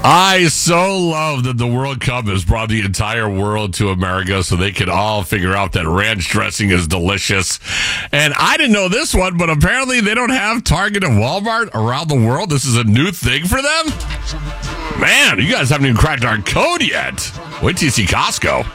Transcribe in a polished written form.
I so love that the World Cup has brought the entire world to America so they can all figure out that ranch dressing is delicious. And I didn't know this one, but apparently they don't have Target and Walmart around the world. This is a new thing for them? Man, you guys haven't even cracked our code yet. Wait till you see Costco.